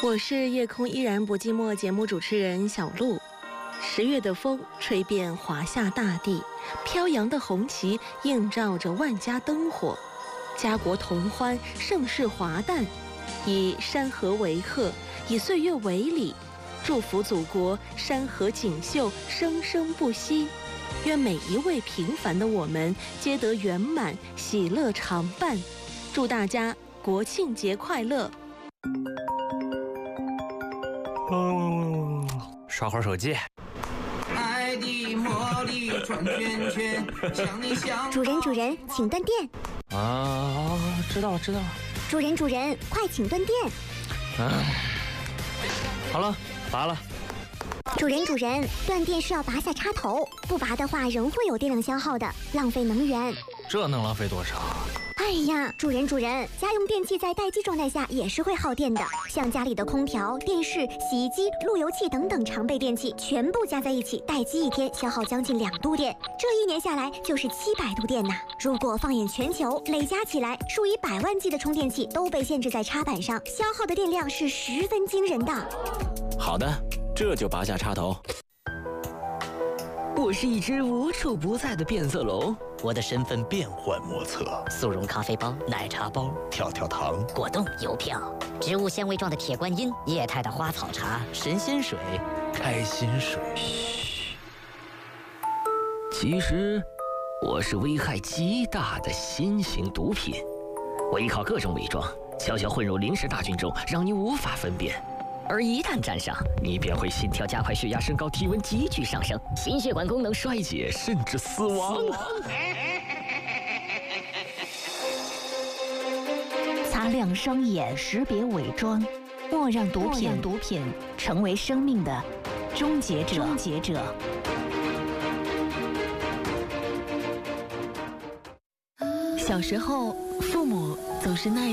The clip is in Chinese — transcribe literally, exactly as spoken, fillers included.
我是夜空依然不寂寞节目主持人小璐。十月的风吹遍华夏大地，飘扬的红旗映照着万家灯火，家国同欢，盛世华诞。以山河为贺，以岁月为礼，祝福祖国山河锦绣，生生不息。愿每一位平凡的我们皆得圆满，喜乐常伴。祝大家国庆节快乐！ 嗯，刷会儿手机。 爱的魔力转圈圈，想你想。 主人，主人，请断电。 啊，知道了，知道了。 主人，主人，快请断电。 啊，好了，拔了。 主人，主人，断电是要拔下插头，不拔的话仍会有电量消耗的，浪费能源。 这能浪费多少？ 哎呀，主人主人，家用电器在待机状态下也是会耗电的，像家里的空调、电视、洗衣机、路由器等等常备电器，全部加在一起，待机一天消耗将近两度电，这一年下来就是七百度电呐。如果放眼全球，累加起来，数以百万计的充电器都被限制在插板上，消耗的电量是十分惊人的。 好的，这就拔下插头。 我是一只无处不在的变色龙， 我的身份变幻莫测。 速溶咖啡包、奶茶包、 跳跳糖、 果冻、邮票、植物纤维状的铁观音、液态的花草茶、神仙水、 开心水。 嘘，其实我是危害极大的新型毒品，我依靠各种伪装，悄悄混入临时大军中，让你无法分辨。而一旦沾上，你便会心跳加快、血压升高、体温急剧上升、心血管功能衰竭，甚至死亡。 擦亮双眼，识别伪装，莫让毒品毒品成为生命的终结者。终结者。小时候，父母总是耐